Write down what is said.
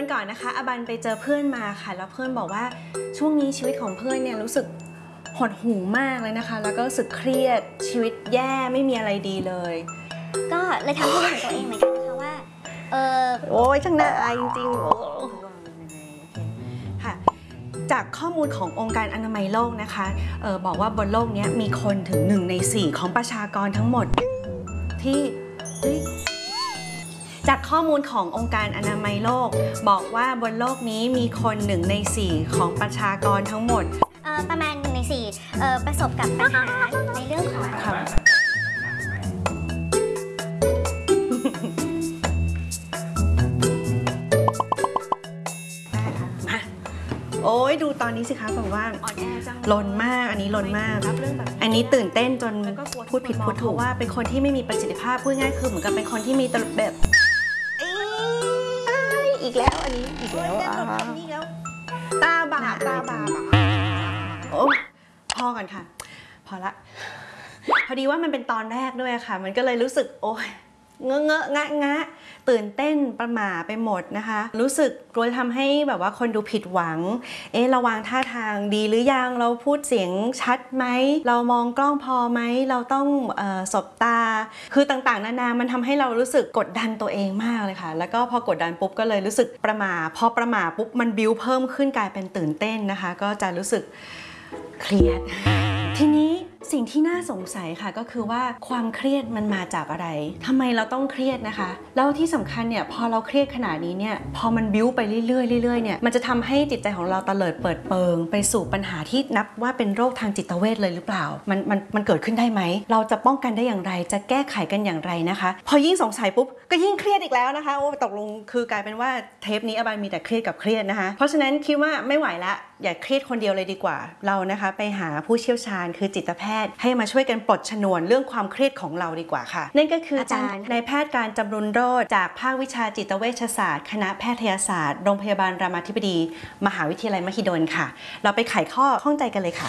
วันก่อนนะคะอบันไปเจอเพื่อนมาค่ะแล้วเพื่อนบอกว่าช่วงนี้ชีวิตของเพื่อนเนี่ยรู้สึกหดหู่มากเลยนะคะแล้วก็รู้สึกเครียดชีวิตแย่ไม่มีอะไรดีเลยก็เลยทำให้รู้ตัวเองเหมือนกันนะคะว่าโอ้ยช่างน่าอายจริงๆค่ะจากข้อมูลขององค์การอนามัยโลกนะคะบอกว่าบนโลกนี้มีคนถึง1 ใน 4ของประชากรทั้งหมดที่จากข้อมูลขององค์การอนามัยโลกบอกว่าบนโลกนี้มีคน1 ใน 4ของประชากรทั้งหมดประมาณ1 ใน 4ประสบกับปัญหาในเรื่องของโอ้ยดูตอนนี้สิคะแบบว่าลนมากอันนี้ลนมากอันนี้ตื่นเต้นจนพูดผิดพูดถูกว่าเป็นคนที่ไม่มีประสิทธิภาพพูดง่ายคือเหมือนกับเป็นคนที่มีตลบแบบอีกแล้วอันนี้อีกแล้วตาบาโอ้พอก่อนค่ะพอละพอดีว่ามันเป็นตอนแรกด้วยค่ะมันก็เลยรู้สึกโอ้ยเงอะงะตื่นเต้นประหม่าไปหมดนะคะรู้สึกกลัวทำให้แบบว่าคนดูผิดหวังระวังท่าทางดีหรือยังเราพูดเสียงชัดไหมเรามองกล้องพอไหมเราต้องสบตาคือต่างๆนานามันทำให้เรารู้สึกกดดันตัวเองมากเลยค่ะแล้วก็พอกดดันปุ๊บก็เลยรู้สึกประหม่าพอประหม่าปุ๊บมันบิ้วเพิ่มขึ้นกลายเป็นตื่นเต้นนะคะก็จะรู้สึกเครียดทีนี้สิ่งที่น่าสงสัยค่ะก็คือว่าความเครียดมันมาจากอะไรทำไมเราต้องเครียดนะคะแล้วที่สำคัญเนี่ยพอเราเครียดขนาดนี้เนี่ยพอมันบิ้วไปเรื่อยๆเนี่ยมันจะทำให้จิตใจของเราเตลิดเปิดเปิงไปสู่ปัญหาที่นับว่าเป็นโรคทางจิตเวชเลยหรือเปล่ามันเกิดขึ้นได้ไหมเราจะป้องกันได้อย่างไรจะแก้ไขกันอย่างไรนะคะพอยิ่งสงสัยปุ๊บก็ยิ่งเครียดอีกแล้วนะคะโอ้ตกลงคือกลายเป็นว่าเทปนี้อบันมีแต่เครียดกับเครียดนะคะเพราะฉะนั้นคิดว่าไม่ไหวละอย่าเครียดคนเดียวเลยดีกว่าเรานะคะไปหาผู้เชี่ยวชาญคือจิตแพทย์ให้มาช่วยกันปลดชนวนเรื่องความเครียดของเราดีกว่าค่ะนั่นก็คืออาจารย์นายแพทย์การจำรุนโรจน์จากภาควิชาจิตเวชศาสตร์คณะแพทยศาสตร์โรงพยาบาลรามาธิบดีมหาวิทยาลัยมหิดลค่ะเราไปไขข้อข้องใจกันเลยค่ะ